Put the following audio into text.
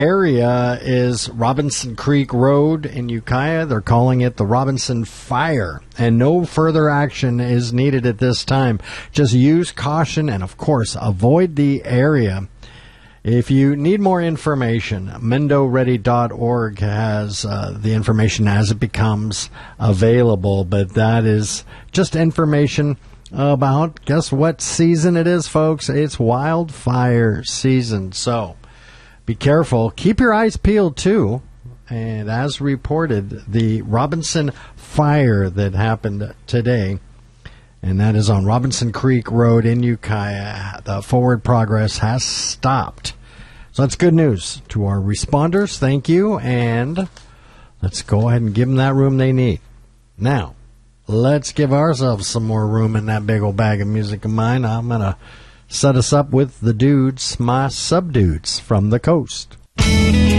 area is Robinson Creek Road in Ukiah. They're calling it the Robinson Fire, and no further action is needed at this time. Just use caution and, of course, avoid the area. If you need more information, mendoready.org has the information as it becomes available, but that is just information about, guess what season it is, folks? It's wildfire season, so be careful. Keep your eyes peeled, too. And as reported, the Robinson Fire that happened today, and that is on Robinson Creek Road in Ukiah. The forward progress has stopped. So that's good news to our responders. Thank you. And let's go ahead and give them that room they need. Now, let's give ourselves some more room in that big old bag of music of mine. I'm going to set us up with the dudes, my sub-dudes from the coast.